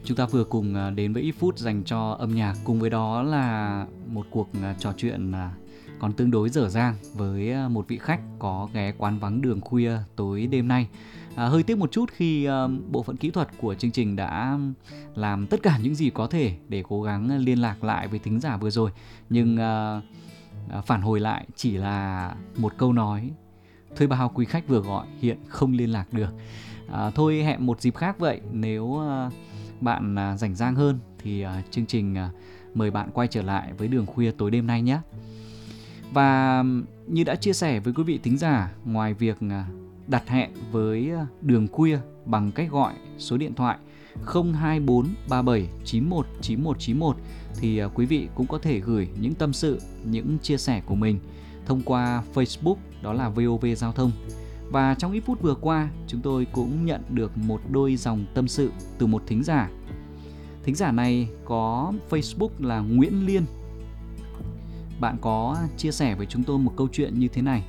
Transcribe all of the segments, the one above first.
Chúng ta vừa cùng đến với ít phút dành cho âm nhạc. Cùng với đó là một cuộc trò chuyện còn tương đối dở dang với một vị khách có ghé quán vắng đường khuya tối đêm nay. Hơi tiếc một chút khi bộ phận kỹ thuật của chương trình đã làm tất cả những gì có thể để cố gắng liên lạc lại với thính giả vừa rồi. Nhưng phản hồi lại chỉ là một câu nói: thuê bao quý khách vừa gọi hiện không liên lạc được. Thôi hẹn một dịp khác vậy. Nếu bạn rảnh rang hơn thì chương trình mời bạn quay trở lại với đường khuya tối đêm nay nhé. Và như đã chia sẻ với quý vị thính giả, ngoài việc đặt hẹn với đường khuya bằng cách gọi số điện thoại 024 37 91 91 91 thì quý vị cũng có thể gửi những tâm sự, những chia sẻ của mình thông qua Facebook, đó là VOV Giao thông. Và trong ít phút vừa qua, chúng tôi cũng nhận được một đôi dòng tâm sự từ một thính giả. Thính giả này có Facebook là Nguyễn Liên. Bạn có chia sẻ với chúng tôi một câu chuyện như thế này.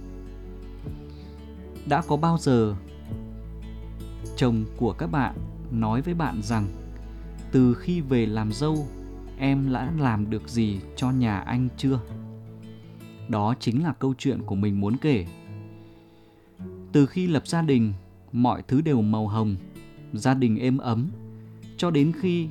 Đã có bao giờ chồng của các bạn nói với bạn rằng từ khi về làm dâu em đã làm được gì cho nhà anh chưa? Đó chính là câu chuyện của mình muốn kể. Từ khi lập gia đình, mọi thứ đều màu hồng, gia đình êm ấm, cho đến khi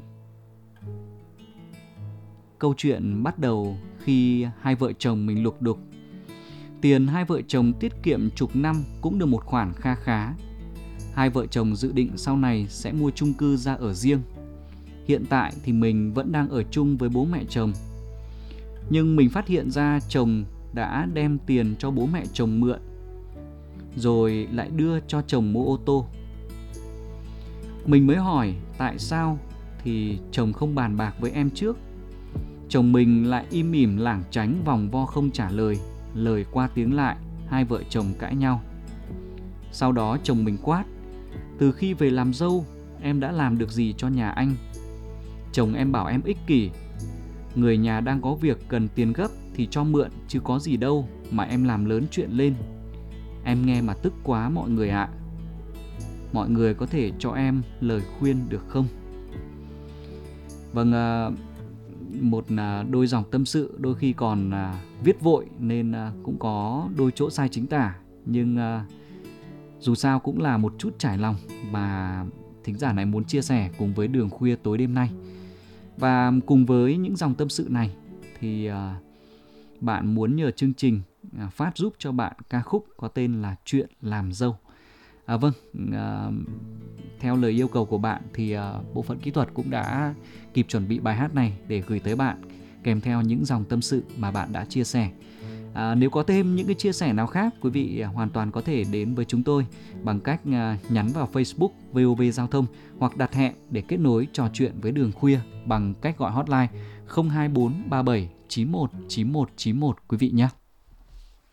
câu chuyện bắt đầu khi hai vợ chồng mình lục đục. Tiền hai vợ chồng tiết kiệm chục năm cũng được một khoản kha khá. Hai vợ chồng dự định sau này sẽ mua chung cư ra ở riêng. Hiện tại thì mình vẫn đang ở chung với bố mẹ chồng. Nhưng mình phát hiện ra chồng đã đem tiền cho bố mẹ chồng mượn, rồi lại đưa cho chồng mua ô tô. Mình mới hỏi tại sao thì chồng không bàn bạc với em trước. Chồng mình lại im ỉm lảng tránh vòng vo không trả lời. Lời qua tiếng lại, hai vợ chồng cãi nhau. Sau đó chồng mình quát: từ khi về làm dâu em đã làm được gì cho nhà anh? Chồng em bảo em ích kỷ. Người nhà đang có việc cần tiền gấp thì cho mượn chứ có gì đâu mà em làm lớn chuyện lên. Em nghe mà tức quá mọi người ạ. Mọi người có thể cho em lời khuyên được không? Vâng, một đôi dòng tâm sự đôi khi còn viết vội nên cũng có đôi chỗ sai chính tả. Nhưng dù sao cũng là một chút trải lòng mà thính giả này muốn chia sẻ cùng với đường khuya tối đêm nay. Và cùng với những dòng tâm sự này thì bạn muốn nhờ chương trình phát giúp cho bạn ca khúc có tên là Chuyện Làm Dâu. Vâng, theo lời yêu cầu của bạn thì bộ phận kỹ thuật cũng đã kịp chuẩn bị bài hát này để gửi tới bạn kèm theo những dòng tâm sự mà bạn đã chia sẻ. Nếu có thêm những cái chia sẻ nào khác, quý vị hoàn toàn có thể đến với chúng tôi bằng cách nhắn vào Facebook VOV Giao thông hoặc đặt hẹn để kết nối trò chuyện với đường khuya bằng cách gọi hotline 024 37 91 91 91 quý vị nhé.